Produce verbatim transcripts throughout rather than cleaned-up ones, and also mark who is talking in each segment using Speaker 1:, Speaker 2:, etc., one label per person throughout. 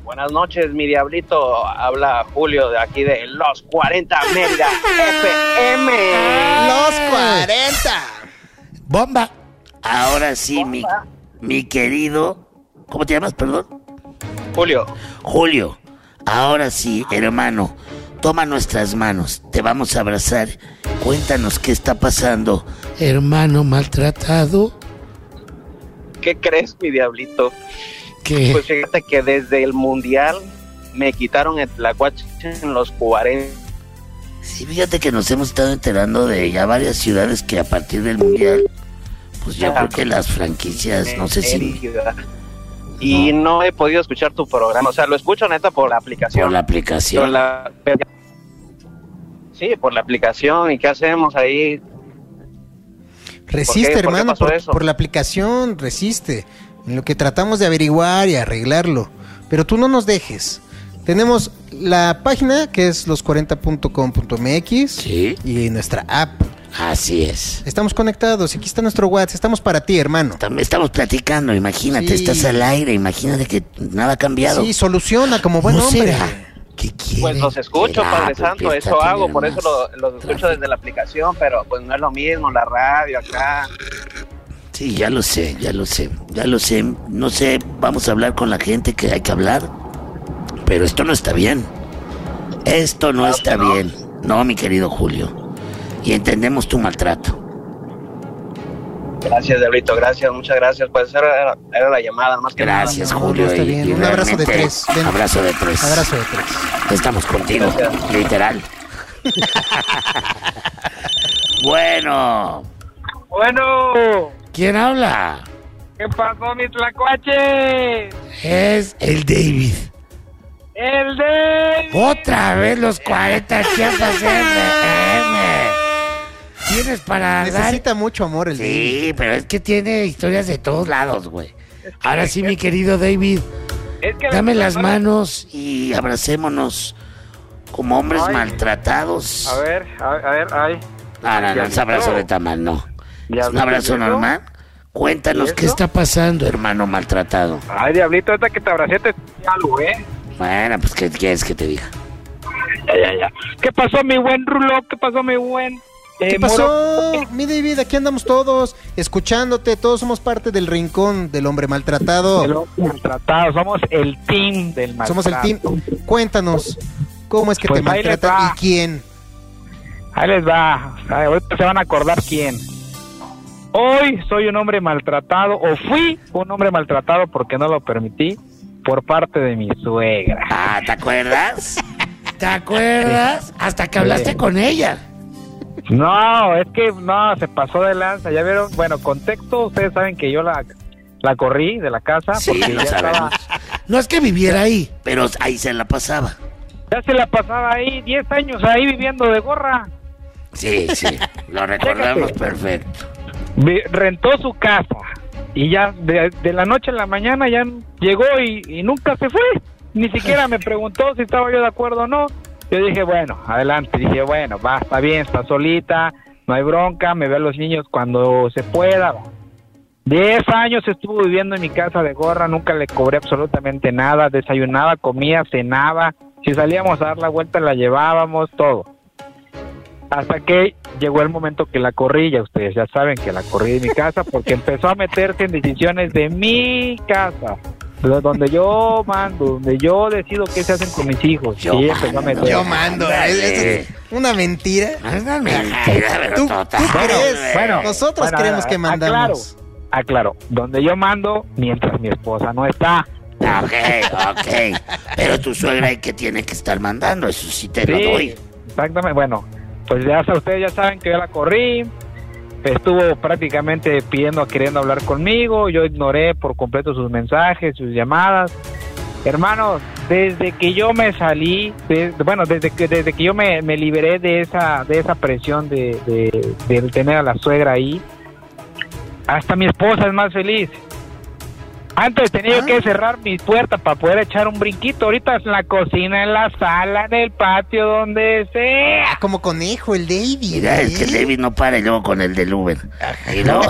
Speaker 1: Buenas noches, mi diablito. Habla Julio de aquí de Los cuarenta Mega F M.
Speaker 2: Los cuarenta.
Speaker 3: Bomba. Ahora sí, mi, mi querido... ¿Cómo te llamas, perdón?
Speaker 1: Julio.
Speaker 3: Julio. Ahora sí, hermano. Toma nuestras manos. Te vamos a abrazar. Cuéntanos qué está pasando, hermano maltratado.
Speaker 1: ¿Qué crees, mi diablito?
Speaker 3: ¿Qué?
Speaker 1: Pues fíjate que desde el mundial me quitaron el tlacuache en los cuarenta.
Speaker 3: Sí, fíjate que nos hemos estado enterando de ya varias ciudades que a partir del mundial, pues yo creo que las franquicias, no sé si...
Speaker 1: Y no. no he podido escuchar tu programa, o sea, lo escucho neta por la aplicación.
Speaker 3: Por la aplicación.
Speaker 1: Por la... Sí, por la aplicación. ¿Y qué hacemos ahí?
Speaker 2: Resiste,
Speaker 1: ¿Por qué? ¿Por qué
Speaker 2: hermano,
Speaker 1: pasó
Speaker 2: por,
Speaker 1: eso?
Speaker 2: por la aplicación, resiste. En lo que tratamos de averiguar y arreglarlo. Pero tú no nos dejes. Tenemos la página que es los cuarenta punto com punto m x.
Speaker 3: Sí.
Speaker 2: Y nuestra app.
Speaker 3: Así es.
Speaker 2: Estamos conectados. Aquí está nuestro WhatsApp. Estamos para ti, hermano.
Speaker 3: También estamos platicando. Imagínate,
Speaker 2: Sí.
Speaker 3: estás al aire. Imagínate que nada ha cambiado.
Speaker 2: Sí, soluciona como buen
Speaker 3: ¿Cómo
Speaker 2: hombre.
Speaker 3: será? ¿Qué quiere?
Speaker 1: Pues los escucho,
Speaker 3: ¿Será?
Speaker 1: Padre
Speaker 3: Pues
Speaker 1: Santo,
Speaker 3: empieza
Speaker 1: eso
Speaker 3: a
Speaker 1: hago,
Speaker 3: tener
Speaker 1: por eso
Speaker 3: más
Speaker 1: lo- los escucho
Speaker 3: tráfico.
Speaker 1: desde la aplicación, pero pues no es lo mismo, la radio acá.
Speaker 3: Sí, ya lo sé, ya lo sé, ya lo sé. No sé, vamos a hablar con la gente que hay que hablar. Pero esto no está bien. Esto no
Speaker 1: Claro
Speaker 3: está
Speaker 1: que no.
Speaker 3: bien. No, mi querido Julio. Y entendemos tu maltrato.
Speaker 1: Gracias, Diablito, gracias, muchas gracias. Pues era, era la llamada, más que
Speaker 3: Gracias,
Speaker 2: No,
Speaker 3: Julio.
Speaker 2: no, está
Speaker 3: y-
Speaker 2: bien.
Speaker 3: y
Speaker 2: Un abrazo de
Speaker 3: realmente,
Speaker 2: tres. Ven.
Speaker 3: Abrazo de tres.
Speaker 2: Abrazo de tres.
Speaker 3: Estamos contigo,
Speaker 1: Gracias.
Speaker 3: literal. Bueno.
Speaker 4: Bueno,
Speaker 3: ¿Quién habla?
Speaker 4: ¿qué pasó, mi tlacuache?
Speaker 3: Es el David.
Speaker 4: El de...
Speaker 3: Otra vez los cuarenta chiapas M M. Tienes para dar...
Speaker 2: Necesita mucho amor el David.
Speaker 3: Sí, pero es que tiene historias de todos lados, güey. Ahora sí, mi querido David,
Speaker 4: Es que
Speaker 3: dame las manos y abracémonos como hombres
Speaker 4: Ay.
Speaker 3: maltratados.
Speaker 4: A ver, a, a ver, ay.
Speaker 3: No, no, no, es abrazo de tamal, no. Es un abrazo normal. Cuéntanos
Speaker 4: ¿Y
Speaker 3: qué
Speaker 4: eso?
Speaker 3: está pasando, hermano maltratado.
Speaker 4: Ay, diablito, ahorita que te abracé te dije algo, ¿eh?
Speaker 3: Bueno, pues, ¿qué quieres que te diga?
Speaker 4: Ya, ya, ya. ¿Qué pasó, mi buen Rulo? ¿Qué pasó, mi buen... eh,
Speaker 2: ¿Qué
Speaker 4: Moro?
Speaker 2: pasó? Mi David, aquí andamos todos, escuchándote, todos somos parte del rincón del hombre maltratado.
Speaker 4: El hombre maltratado, somos el team del maltrato.
Speaker 2: Somos el team. Cuéntanos, ¿cómo es que
Speaker 4: Pues
Speaker 2: te
Speaker 4: ahí les
Speaker 2: maltratan
Speaker 4: va.
Speaker 2: y quién?
Speaker 4: Ahí les va. Ay, ahorita se van a acordar quién. Hoy soy un hombre maltratado, o fui un hombre maltratado porque no lo permití, por parte de mi suegra.
Speaker 3: Ah, ¿te acuerdas? ¿Te acuerdas? Hasta que hablaste
Speaker 4: Sí.
Speaker 3: con ella.
Speaker 4: No, es que no, se pasó de lanza, ya vieron. Bueno, contexto, ustedes saben que yo la, la corrí de la casa
Speaker 3: Sí,
Speaker 4: porque
Speaker 3: lo
Speaker 4: ya
Speaker 3: sabemos.
Speaker 4: estaba,
Speaker 3: No es que viviera ahí, pero ahí se la pasaba.
Speaker 4: ya se la pasaba ahí, diez años ahí viviendo de gorra.
Speaker 3: Sí, sí, lo recordamos
Speaker 4: Fíjate.
Speaker 3: perfecto.
Speaker 4: Vi- Rentó su casa y ya de, de la noche a la mañana ya llegó y, y nunca se fue. Ni siquiera me preguntó si estaba yo de acuerdo o no. Yo dije, bueno, adelante. Dije, bueno, va, está bien, está solita, no hay bronca, me ve a los niños cuando se pueda. Va. Diez años estuvo viviendo en mi casa de gorra, nunca le cobré absolutamente nada, desayunaba, comía, cenaba, si salíamos a dar la vuelta la llevábamos, todo. Hasta que llegó el momento que la corrí, ya ustedes ya saben que la corrí de mi casa porque empezó a meterse en decisiones de mi casa, do- donde yo mando, donde yo decido qué se hacen con mis hijos.
Speaker 3: Yo
Speaker 4: Y empezó a
Speaker 3: mando.
Speaker 4: meter.
Speaker 2: Yo mando,
Speaker 3: Ándale.
Speaker 2: ¿es, es una mentira?
Speaker 3: Es una mentira, pero
Speaker 2: ¿Tú,
Speaker 3: total.
Speaker 2: tú crees?
Speaker 4: Bueno,
Speaker 2: Nosotros
Speaker 4: bueno,
Speaker 2: creemos que
Speaker 4: a-
Speaker 2: mandamos.
Speaker 4: Aclaro, aclaro, donde yo mando mientras mi esposa no está.
Speaker 3: Ok, ok. Pero tu suegra es que tiene que estar mandando, eso sí te lo
Speaker 4: Sí,
Speaker 3: doy.
Speaker 4: exactamente. Bueno, pues ya sa- ustedes ya saben que yo la corrí. Estuvo prácticamente pidiendo, queriendo hablar conmigo. Yo ignoré por completo sus mensajes, sus llamadas. Hermanos, desde que yo me salí, de- bueno, desde que desde que yo me, me liberé de esa de esa presión de, de, de tener a la suegra ahí, hasta mi esposa es más feliz. Antes tenía ¿Ah? que cerrar mi puerta para poder echar un brinquito. Ahorita es en la cocina, en la sala, en el patio, donde sea.
Speaker 2: Ah, como conejo, el David.
Speaker 3: Mira, ¿eh? Es que el David no para y luego con el del Uber. Y luego...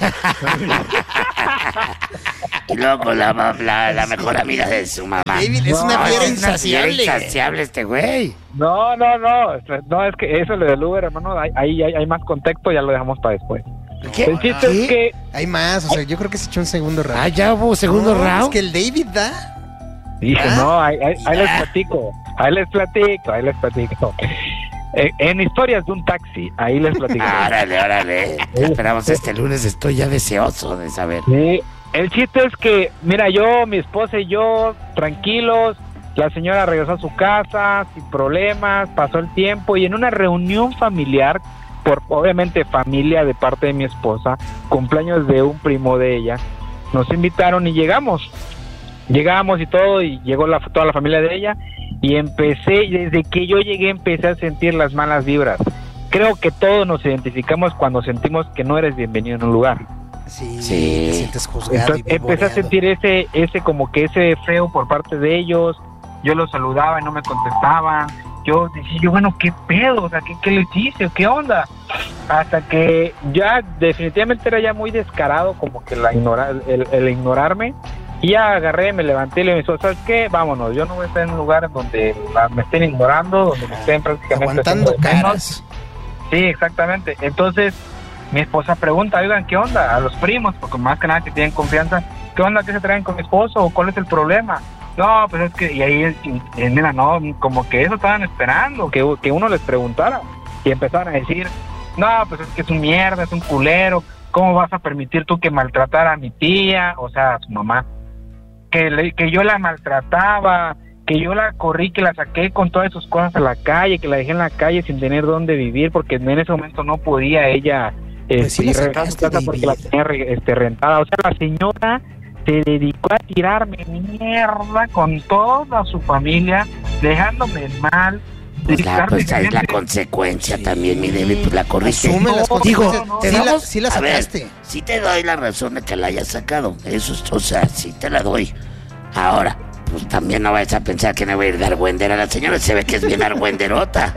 Speaker 3: y luego con la, la, la mejor amiga de su mamá.
Speaker 2: David es no, una fiera insaciable.
Speaker 3: Es insaciable este güey.
Speaker 4: No, no, no. No, es que eso lo del Uber, hermano. Ahí hay, hay, hay más contexto, ya lo dejamos para después.
Speaker 2: ¿Qué?
Speaker 4: El chiste ¿Qué? es que...
Speaker 2: Hay más, o sea, yo creo que se echó un segundo round.
Speaker 3: Ah, ya hubo segundo no, round.
Speaker 2: Es que el David da.
Speaker 4: Dije, ¿Ah? no, ahí, ahí, ahí les platico. Ahí les platico, ahí les platico. Eh, en historias de un taxi, ahí les platico.
Speaker 3: Órale, órale. Esperamos este lunes, estoy ya deseoso de saber.
Speaker 4: Sí, el chiste es que, mira, yo, mi esposa y yo, tranquilos, la señora regresó a su casa, sin problemas, pasó el tiempo, y en una reunión familiar, por obviamente familia de parte de mi esposa, cumpleaños de un primo de ella, nos invitaron y llegamos, llegamos y todo, y llegó la, toda la familia de ella, y empecé, desde que yo llegué empecé a sentir las malas vibras. Creo que todos nos identificamos cuando sentimos que no eres bienvenido en un lugar.
Speaker 2: Sí, sí. Te sientes juzgado.
Speaker 4: Entonces, y empecé a sentir ese, ese como que ese feo por parte de ellos. Yo los saludaba y no me contestaban. Yo decía, yo, bueno, ¿qué pedo? O sea, ¿qué, qué les hice? ¿Qué onda? Hasta que ya definitivamente era ya muy descarado como que la ignora, el, el ignorarme. Y ya agarré, me levanté y le dije, ¿sabes qué? Vámonos, yo no voy a estar en un lugar donde me estén ignorando, donde me estén prácticamente...
Speaker 2: Aguantando caras.
Speaker 4: Sí, exactamente. Entonces, mi esposa pregunta, oigan, ¿qué onda? A los primos, porque más que nada que tienen confianza, ¿qué onda? ¿Qué se traen con mi esposo? ¿O cuál es el problema? No, pues es que, y ahí, y, y, mira, no, como que eso estaban esperando, que, que uno les preguntara, y empezaron a decir, no, pues es que es un mierda, es un culero, ¿cómo vas a permitir tú que maltratara a mi tía, o sea, a su mamá? Que, le, que yo la maltrataba, que yo la corrí, que la saqué con todas sus cosas a la calle, que la dejé en la calle sin tener dónde vivir, porque en ese momento no podía ella
Speaker 2: pues sí,
Speaker 4: este, regresar a su casa porque la tenía este, rentada, o sea, la señora se dedicó a tirarme mierda con toda su familia, dejándome mal.
Speaker 3: Pues la, pues es la consecuencia sí. también, mi David, pues la corriste.
Speaker 2: Asume las
Speaker 3: no, Digo,
Speaker 2: no, no,
Speaker 3: te
Speaker 2: sí,
Speaker 3: damos,
Speaker 2: la, sí la sacaste.
Speaker 3: A ver, sí te doy la razón de que la hayas sacado. Eso, o sea, sí te la doy. Ahora, pues también no vayas a pensar que no voy a ir de argüendera a la señora. Se ve que es bien argüenderota.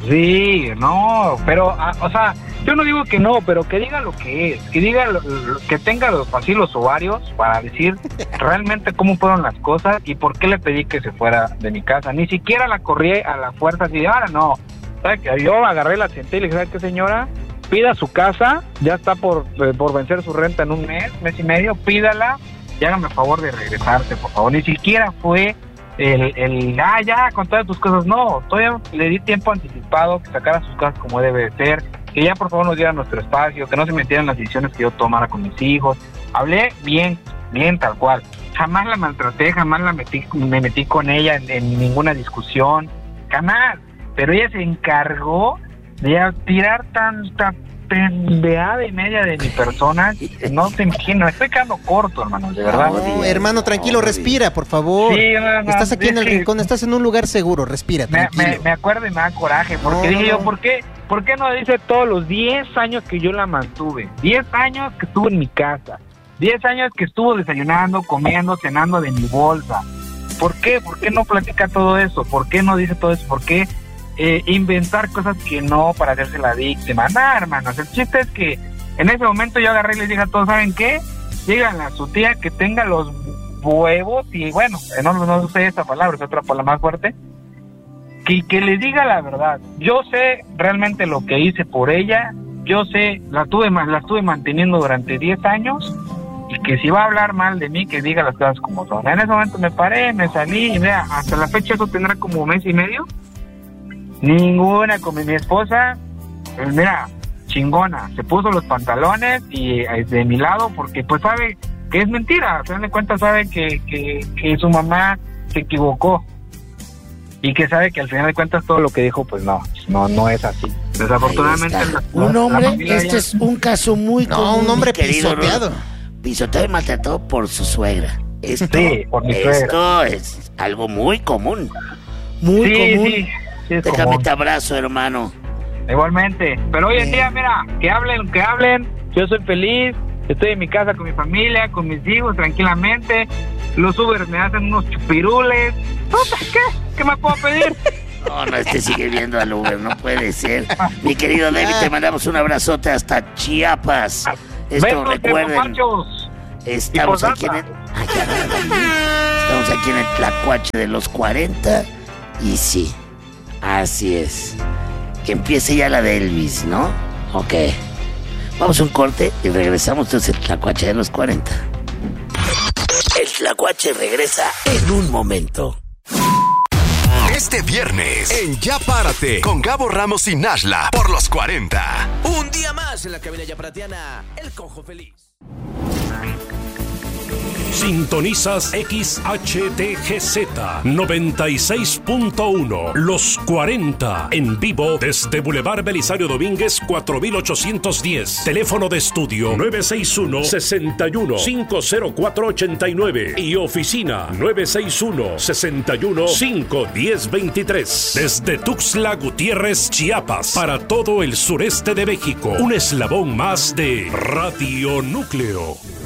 Speaker 4: Sí, no, pero, a, o sea, yo no digo que no, pero que diga lo que es, que diga, lo, lo, que tenga los, así los ovarios para decir realmente cómo fueron las cosas y por qué le pedí que se fuera de mi casa. Ni siquiera la corrí a la fuerza así de, ahora no, ¿sabes? Yo agarré, la senté y le dije, ¿sabes qué, señora? Pida su casa, ya está por, eh, por vencer su renta en un mes, mes y medio, pídala y hágame el favor de regresarse, por favor. Ni siquiera fue... El, el, ah, ya, con todas tus cosas, no, todavía le di tiempo anticipado que sacara sus cosas como debe de ser, que ya por favor nos diera nuestro espacio, que no se metieran las decisiones que yo tomara con mis hijos. Hablé bien, bien tal cual, jamás la maltraté, jamás la metí, me metí con ella en, en ninguna discusión, jamás, pero ella se encargó de tirar tanta pendeada y media de mi persona, no te imagino, estoy quedando corto, hermano, de verdad.
Speaker 2: No, hermano, tranquilo, respira, por favor.
Speaker 4: Sí, no, no,
Speaker 2: estás aquí en el rincón, estás en un lugar seguro, respira,
Speaker 4: me,
Speaker 2: tranquilo.
Speaker 4: Me, me acuerdo y me da coraje, porque no, dije yo, ¿por qué, ¿por qué no dice todos los diez años que yo la mantuve? diez años que estuvo en mi casa, diez años que estuvo desayunando, comiendo, cenando de mi bolsa. ¿Por qué? ¿Por qué no platica todo eso? ¿Por qué no dice todo eso? ¿Por qué Eh, inventar cosas que no para hacerse la víctima? Nada, hermanos, el chiste es que en ese momento yo agarré y les dije a todos, ¿saben qué? Díganle a su tía que tenga los huevos, y bueno, no, no sé esta palabra, es otra palabra más fuerte, que, que le diga la verdad. Yo sé realmente lo que hice por ella, yo sé, la tuve, la estuve manteniendo durante diez años, y que si va a hablar mal de mí, que diga las cosas como son. En ese momento me paré, me salí, y mira, hasta la fecha eso tendrá como un mes y medio. Ninguna con mi, mi esposa, pues mira, chingona, se puso los pantalones y eh, de mi lado, porque pues sabe que es mentira, a fin de cuentas sabe que, que, que su mamá se equivocó y que sabe que al final de cuentas todo lo que dijo pues no, no, no es así. Desafortunadamente la,
Speaker 3: un hombre, este
Speaker 4: ya...
Speaker 3: es un caso muy
Speaker 2: no,
Speaker 3: común,
Speaker 2: un hombre pisoteado,
Speaker 3: pisoteado y maltratado por su suegra. Esto,
Speaker 4: sí, por mi
Speaker 3: esto
Speaker 4: suegra.
Speaker 3: Es algo muy común, muy
Speaker 4: sí,
Speaker 3: común.
Speaker 4: Sí. Sí,
Speaker 3: déjame
Speaker 4: como...
Speaker 3: te abrazo, hermano.
Speaker 4: Igualmente, pero hoy en día, mira, que hablen, que hablen, yo soy feliz, Estoy en mi casa con mi familia, con mis hijos, tranquilamente. Los Uber me hacen unos chupirules. ¿Qué? ¿Qué me puedo pedir?
Speaker 3: No, no, este sigue viendo al Uber, no puede ser. Mi querido David, te mandamos un abrazote hasta Chiapas. Esto
Speaker 4: Besos,
Speaker 3: recuerden,
Speaker 4: machos.
Speaker 3: estamos aquí en el... Ay, ya, estamos aquí en el Tlacuache de los cuarenta. Y sí, así es. Que empiece ya la de Elvis, ¿no? Ok. Vamos a un corte y regresamos entonces el Tlacuache de los cuarenta. El Tlacuache regresa en un momento.
Speaker 5: Este viernes, en Ya Párate, con Gabo Ramos y Nashla, por los cuarenta.
Speaker 6: Un día más en la cabina yaparatiana, El Cojo Feliz.
Speaker 7: Sintonizas X H D G Z noventa y seis punto uno, Los cuarenta, en vivo desde Boulevard Belisario Domínguez cuatro mil ochocientos diez. Teléfono de estudio nueve seis uno, seis uno, cinco cero cuatro ocho nueve y oficina nueve seis uno, seis uno, cinco uno cero dos tres. Desde Tuxtla Gutiérrez, Chiapas, para todo el sureste de México. Un eslabón más de Radio Núcleo.